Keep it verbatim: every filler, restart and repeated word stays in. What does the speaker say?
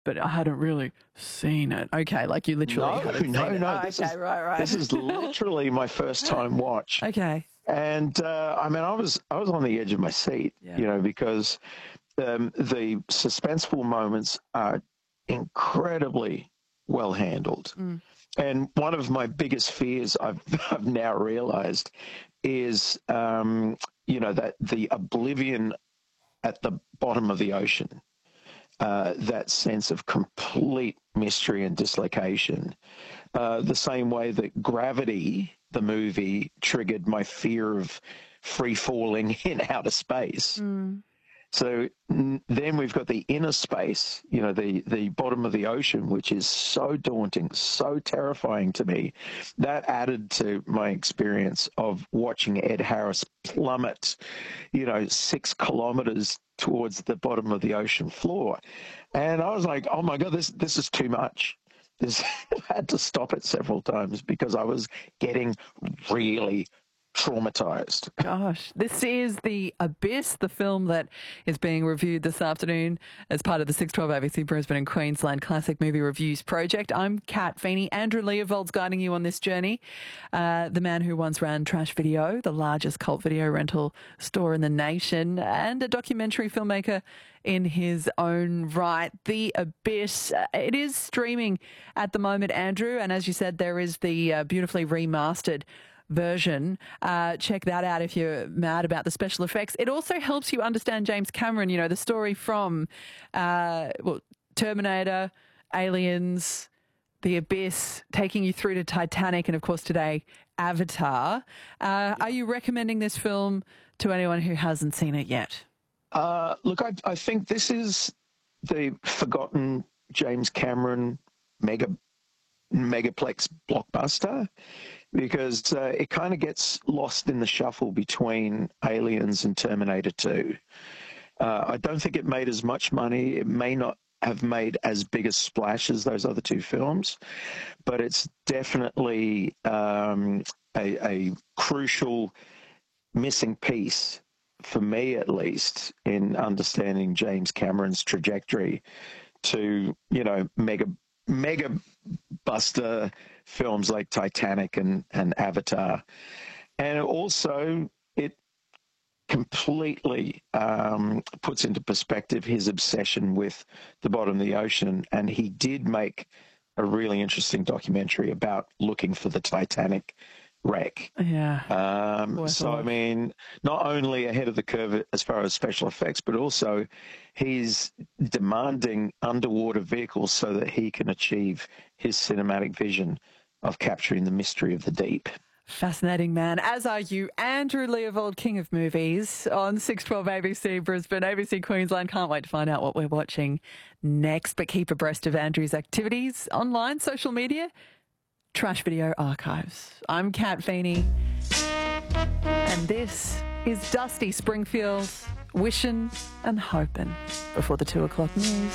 but I hadn't really seen it. Okay, like you literally No, hadn't no, seen it. no. Oh, This okay, is right, right. this is literally my first time watch. Okay. And uh, I mean, I was I was on the edge of my seat, Yeah. you know, because um, the suspenseful moments are incredibly well handled. Mm. And one of my biggest fears, I've I've now realized, is um, you know that the oblivion at the bottom of the ocean, uh, that sense of complete mystery and dislocation, uh, the same way that Gravity, the movie, triggered my fear of free falling in outer space. Mm. So n- then we've got the inner space, you know, the, the bottom of the ocean, which is so daunting, so terrifying to me. That added to my experience of watching Ed Harris plummet, you know, six kilometers towards the bottom of the ocean floor. And I was like, oh my God, this this is too much. This, I had to stop it several times because I was getting really traumatized. Gosh, this is The Abyss, the film that is being reviewed this afternoon as part of the six twelve A B C Brisbane and Queensland Classic Movie Reviews project. I'm Kat Feeney. Andrew Leovold's guiding you on this journey. Uh, the man who once ran Trash Video, the largest cult video rental store in the nation, and a documentary filmmaker in his own right. The Abyss. Uh, it is streaming at the moment, Andrew, and as you said, there is the uh, beautifully remastered version. Uh, check that out if you're mad about the special effects. It also helps you understand James Cameron, you know, the story from uh, well, Terminator, Aliens, The Abyss, taking you through to Titanic, and of course today, Avatar. Uh, are you recommending this film to anyone who hasn't seen it yet? Uh, look, I, I think this is the forgotten James Cameron mega megaplex blockbuster, because uh, it kind of gets lost in the shuffle between Aliens and Terminator two. Uh, I don't think it made as much money. It may not have made as big a splash as those other two films, but it's definitely um, a, a crucial missing piece, for me at least, in understanding James Cameron's trajectory to, you know, mega mega buster films like Titanic and, and Avatar. And also it completely um, puts into perspective his obsession with the bottom of the ocean. And he did make a really interesting documentary about looking for the Titanic wreck. Yeah. Um, so, I mean, not only ahead of the curve as far as special effects, but also he's demanding underwater vehicles so that he can achieve his cinematic vision of capturing the mystery of the deep. Fascinating man, as are you. Andrew Leovold, King of Movies, on six twelve A B C Brisbane, A B C Queensland. Can't wait to find out what we're watching next, but keep abreast of Andrew's activities online, social media, Trash Video Archives. I'm Kat Feeney, and this is Dusty Springfield, Wishin' and Hopin' before the two o'clock news.